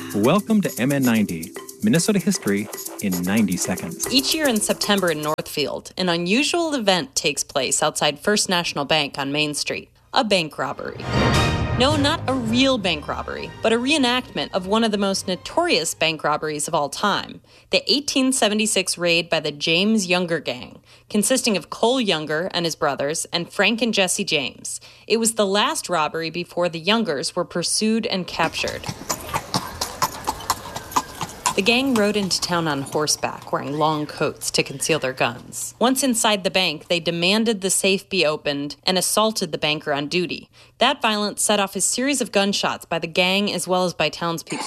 Welcome to MN90, Minnesota history in 90 seconds. Each year in September in Northfield, an unusual event takes place outside First National Bank on Main Street, a bank robbery. No, not a real bank robbery, but a reenactment of one of the most notorious bank robberies of all time, the 1876 raid by the James Younger Gang, consisting of Cole Younger and his brothers and Frank and Jesse James. It was the last robbery before the Youngers were pursued and captured. The gang rode into town on horseback, wearing long coats to conceal their guns. Once inside the bank, they demanded the safe be opened and assaulted the banker on duty. That violence set off a series of gunshots by the gang as well as by townspeople.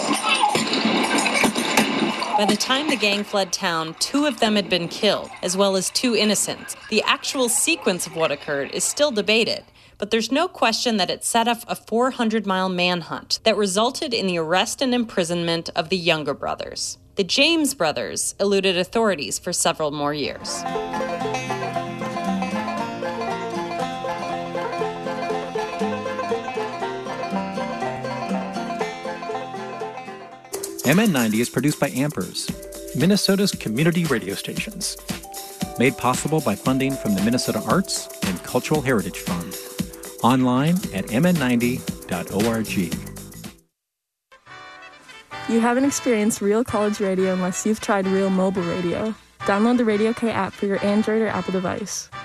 By the time the gang fled town, 2 of them had been killed, as well as 2 innocents. The actual sequence of what occurred is still debated, but there's no question that it set off a 400-mile manhunt that resulted in the arrest and imprisonment of the Younger brothers. The James brothers eluded authorities for several more years. MN90 is produced by Ampers, Minnesota's community radio stations. Made possible by funding from the Minnesota Arts and Cultural Heritage Fund. Online at mn90.org. You haven't experienced real college radio unless you've tried real mobile radio. Download the Radio K app for your Android or Apple device.